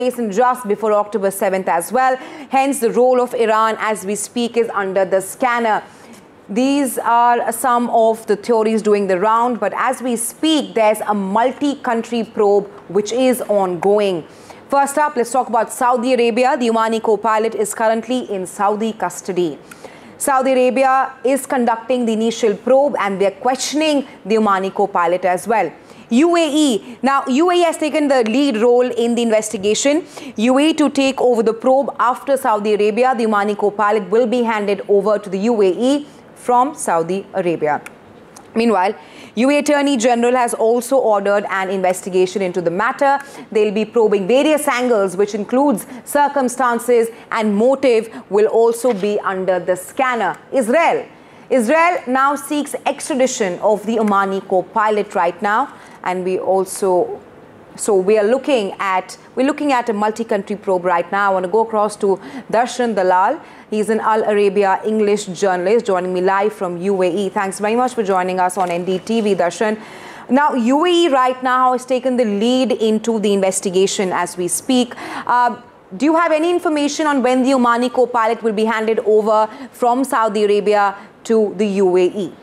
and just before October 7th as well. Hence, the role of Iran as we speak is under the scanner. These are some of the theories doing the round, but as we speak, there's a multi-country probe which is ongoing. First up, let's talk about Saudi Arabia. The Omani co-pilot is currently in Saudi custody. Saudi Arabia is conducting the initial probe and they're questioning the Omani co-pilot as well. UAE. Now, UAE has taken the lead role in the investigation. UAE to take over the probe after Saudi Arabia. The Omani co-pilot will be handed over to the UAE from Saudi Arabia. Meanwhile, UAE Attorney General has also ordered an investigation into the matter. They'll be probing various angles, which includes circumstances and motive will also be under the scanner. Israel now seeks extradition of the Omani co-pilot right now. And we are looking at a multi-country probe right now. I want to go across to Darshan Dalal. He's an Al Arabiya English journalist joining me live from UAE. Thanks very much for joining us on NDTV, Darshan. Now, UAE right now has taken the lead into the investigation as we speak. Do you have any information on when the Omani co-pilot will be handed over from Saudi Arabia to the UAE?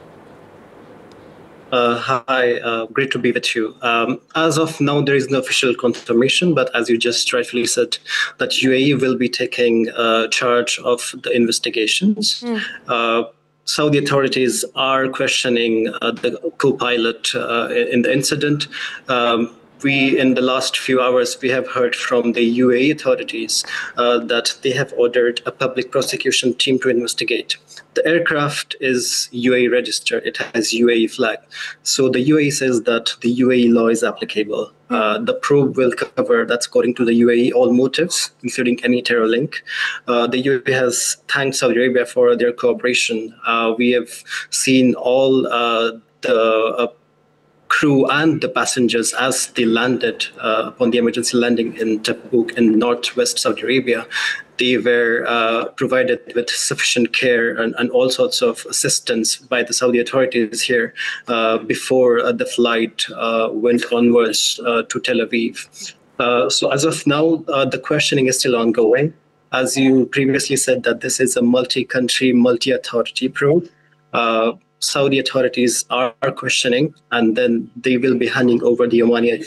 Hi, great to be with you. As of now, there is no official confirmation, but as you just rightfully said, that UAE will be taking charge of the investigations. Saudi authorities are questioning the co-pilot in the incident. In the last few hours, we have heard from the UAE authorities that they have ordered a public prosecution team to investigate. The aircraft is UAE registered. It has UAE flag. So the UAE says that the UAE law is applicable. The probe will cover, that's according to the UAE, all motives, including any terror link. The UAE has thanked Saudi Arabia for their cooperation. We have seen all the crew and the passengers as they landed upon the emergency landing in Tabuk in northwest Saudi Arabia. They were provided with sufficient care and all sorts of assistance by the Saudi authorities here before the flight went onwards to Tel Aviv. So as of now, the questioning is still ongoing. As you previously said, that this is a multi-country, multi-authority probe. Saudi authorities are questioning, and then they will be handing over the Omani,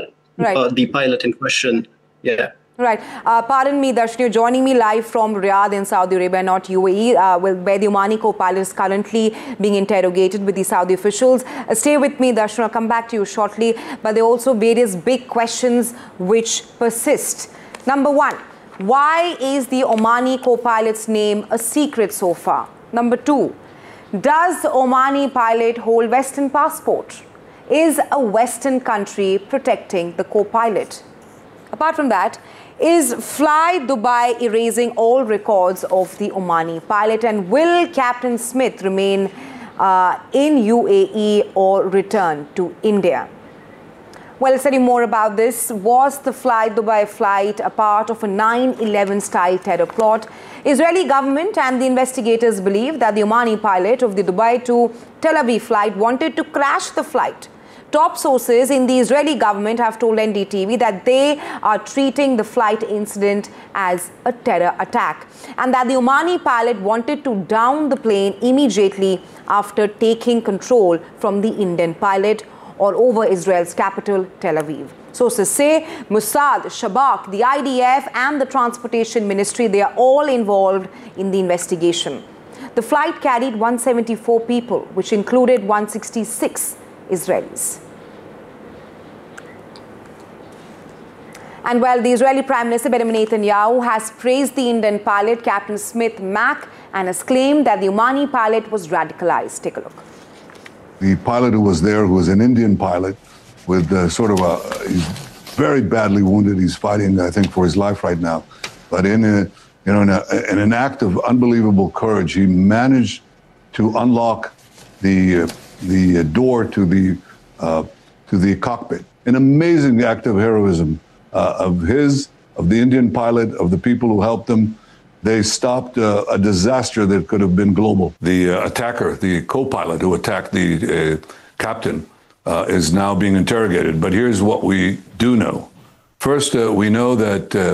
the pilot in question. Yeah. Right. Pardon me, Darshan, you're joining me live from Riyadh in Saudi Arabia, not UAE, where the Omani co-pilot is currently being interrogated with the Saudi officials. Stay with me, Darshan. I'll come back to you shortly. But there are also various big questions which persist. Number one, why is the Omani co-pilot's name a secret so far? Number two, does the Omani pilot hold Western passport? Is a Western country protecting the co-pilot? Apart from that, is Fly Dubai erasing all records of the Omani pilot? And will Captain Smith remain in UAE or return to India? Well, let's tell you more about this. Was the Fly Dubai flight a part of a 9/11 style terror plot? Israeli government and the investigators believe that the Omani pilot of the Dubai to Tel Aviv flight wanted to crash the flight. Top sources in the Israeli government have told NDTV that they are treating the flight incident as a terror attack and that the Omani pilot wanted to down the plane immediately after taking control from the Indian pilot or over Israel's capital, Tel Aviv. Sources say Mossad, Shabak, the IDF and the Transportation Ministry, they are all involved in the investigation. The flight carried 174 people, which included 166 Israelis. And while the Israeli Prime Minister Benjamin Netanyahu has praised the Indian pilot, Captain Smith Mac, and has claimed that the Omani pilot was radicalized. Take a look. The pilot who was there, who was an Indian pilot with he's very badly wounded. He's fighting, I think, for his life right now. But in an act of unbelievable courage, he managed to unlock the door to the cockpit. An amazing act of heroism of the Indian pilot, of the people who helped him. They stopped a disaster that could have been global. The attacker, the co-pilot who attacked the captain, is now being interrogated. But here's what we do know First, we know that